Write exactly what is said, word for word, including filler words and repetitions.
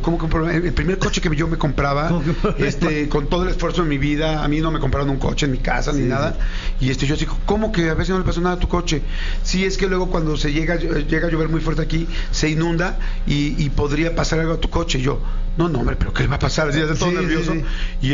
¿Cómo que un problema? El primer coche que yo me compraba, este, con todo el esfuerzo de mi vida, a mí no me compraron un coche en mi casa, sí, ni nada. Y este, yo digo, ¿cómo que a veces no le pasó nada a tu coche? Sí, es que luego cuando se llega, llega a llover muy fuerte aquí, se inunda y, y podría pasar algo a tu coche. Y yo, no, no, hombre, pero ¿qué le va a pasar? Ya está todo sí, nervioso. Sí, sí. Y